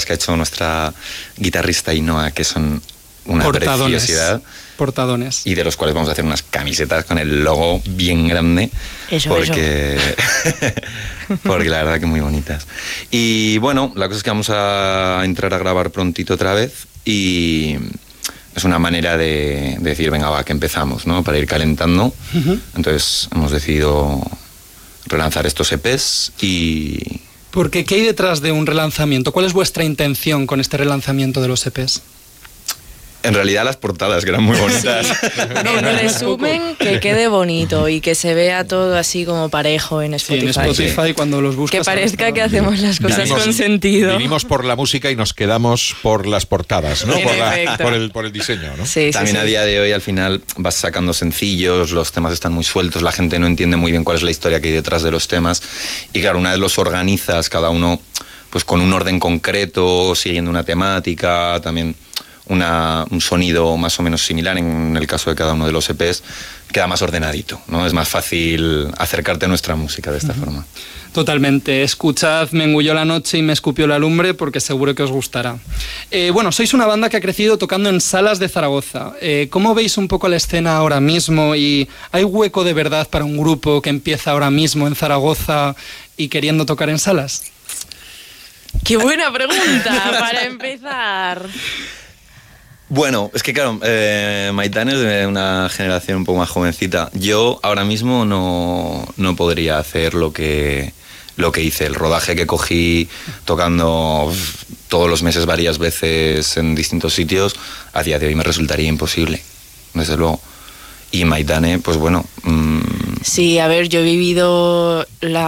que ha hecho nuestra guitarrista Ainhoa, que son una preciosidad. Portadones. Y de los cuales vamos a hacer unas camisetas con el logo bien grande. Porque la verdad que muy bonitas. Y bueno, la cosa es que vamos a entrar a grabar prontito otra vez y es una manera de decir, venga, va, que empezamos, ¿no? Para ir calentando. Entonces hemos decidido relanzar estos EPs y... Porque, ¿qué hay detrás de un relanzamiento? ¿Cuál es vuestra intención con este relanzamiento de los EPs? En realidad las portadas, que eran muy bonitas. Sí. En resumen, que quede bonito y que se vea todo así como parejo en Spotify. Sí, en Spotify cuando los buscas... Que parezca que hacemos las cosas con sentido. Vinimos por la música y nos quedamos por las portadas, ¿no? Por el diseño, ¿no? Sí, también a día de hoy al final vas sacando sencillos, los temas están muy sueltos, la gente no entiende muy bien cuál es la historia que hay detrás de los temas. Y claro, una vez los organizas, cada uno pues con un orden concreto, siguiendo una temática, también... un sonido más o menos similar en el caso de cada uno de los EPs, queda más ordenadito, ¿no? Es más fácil acercarte a nuestra música de esta forma. Totalmente. Escuchad Me engulló la noche y me escupió la lumbre porque seguro que os gustará. Bueno, sois una banda que ha crecido tocando en salas de Zaragoza. ¿Cómo veis un poco la escena ahora mismo? ¿Y hay hueco de verdad para un grupo que empieza ahora mismo en Zaragoza y queriendo tocar en salas? ¡Qué buena pregunta para empezar! Bueno, es que claro, Maitane es de una generación un poco más jovencita. Yo ahora mismo no podría hacer lo que hice. El rodaje que cogí tocando todos los meses varias veces en distintos sitios, a día de hoy me resultaría imposible, desde luego. Y Maitane, pues bueno... Sí, a ver, yo he vivido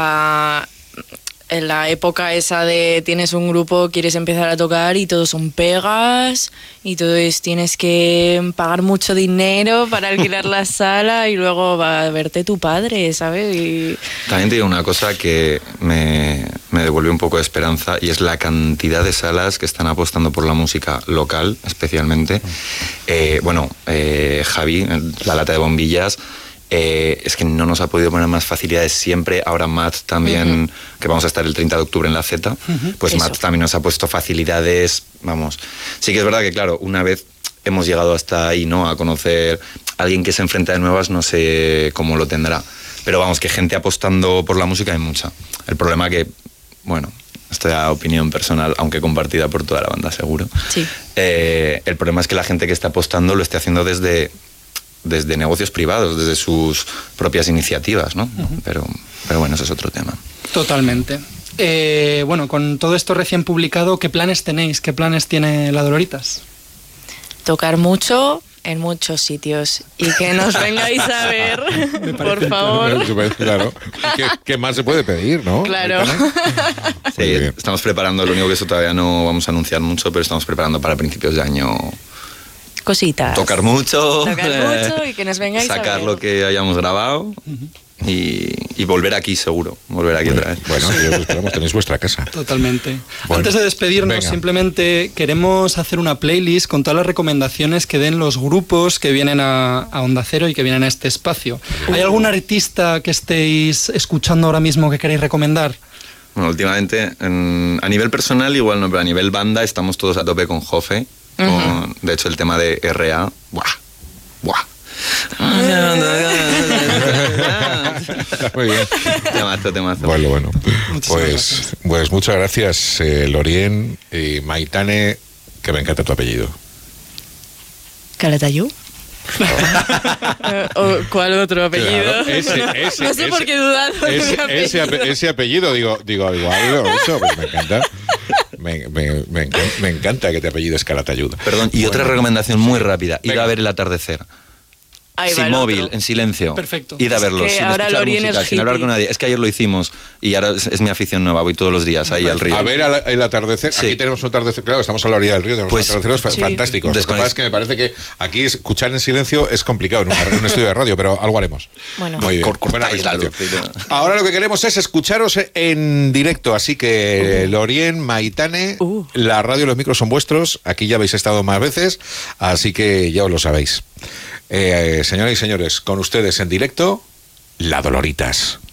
en la época esa de tienes un grupo, quieres empezar a tocar y todo son pegas y todo es tienes que pagar mucho dinero para alquilar la sala y luego va a verte tu padre, ¿sabes? Y... También te digo una cosa que me devuelve un poco de esperanza y es la cantidad de salas que están apostando por la música local, especialmente. Javi, La Lata de Bombillas... es que no nos ha podido poner más facilidades siempre. Ahora Matt también, que vamos a estar el 30 de octubre en la Z, pues Matt también nos ha puesto facilidades, vamos. Sí que es verdad que, claro, una vez hemos llegado hasta ahí, ¿no? A conocer a alguien que se enfrenta de nuevas, no sé cómo lo tendrá. Pero vamos, que gente apostando por la música hay mucha. El problema que, bueno, esto es opinión personal, aunque compartida por toda la banda, seguro. Sí. El problema es que la gente que está apostando lo esté haciendo desde negocios privados, desde sus propias iniciativas, ¿no? Pero bueno, eso es otro tema. Totalmente. Bueno, con todo esto recién publicado, ¿qué planes tenéis? ¿Qué planes tiene La Doloritas? Tocar mucho en muchos sitios y que nos vengáis a ver, por favor. Claro. ¿Qué más se puede pedir, no? Claro. Sí, estamos preparando, lo único que eso todavía no vamos a anunciar mucho, pero estamos preparando para principios de año... Cositas. Tocar mucho y que nos vengáis sacar a ver. lo que hayamos grabado y volver aquí seguro, volver aquí otra vez. Bueno, os esperamos, tenéis vuestra casa. Totalmente. Bueno, antes de despedirnos, venga. Simplemente queremos hacer una playlist con todas las recomendaciones que den los grupos que vienen a Onda Cero y que vienen a este espacio. ¿Hay algún artista que estéis escuchando ahora mismo que queréis recomendar? Bueno, últimamente, a nivel personal igual no, pero a nivel banda estamos todos a tope con Jofe. De hecho, el tema de R.A. ¡Buah! Muy bien. Temazo. Bueno. Pues muchas gracias, Lorien y Maitane, que me encanta tu apellido. ¿Calatayud? ¿O cuál otro apellido? Claro, no sé por qué he dudado ese apellido, digo igual, eso, pues me encanta. Me encanta que te apellides Calatayud. Perdón, y otra recomendación muy rápida, ir a ver el atardecer. Sin móvil, en silencio. Perfecto. Ir a verlo, que sin ahora escuchar música, sin hablar con nadie. Es que ayer lo hicimos y ahora es mi afición nueva, voy todos los días ahí al río. A ver el atardecer, sí. Aquí tenemos un atardecer, claro, estamos a la orilla del río, tenemos atardeceres fantásticos. Lo que pasa es que me parece que aquí escuchar en silencio es complicado en un estudio de radio, pero algo haremos. Bueno, muy bien. Ahora lo que queremos es escucharos en directo, así que Lorien, Maitane, la radio y los micros son vuestros, aquí ya habéis estado más veces, así que ya os lo sabéis. Señoras y señores, con ustedes en directo, La Doloritas.